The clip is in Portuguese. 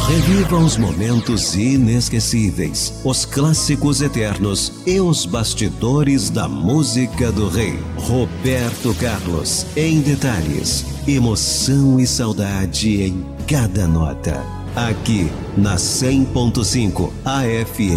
Reviva os momentos inesquecíveis, os clássicos eternos e os bastidores da música do rei. Roberto Carlos, em detalhes, emoção e saudade em cada nota. Aqui na 100.5 AFM.